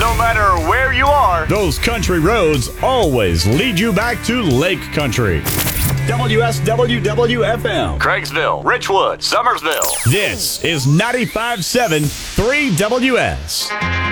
No matter where you are, those country roads always lead you back to Lake Country. WSWWFM. Craigsville, Richwood, Summersville. This is 95.7 3WS.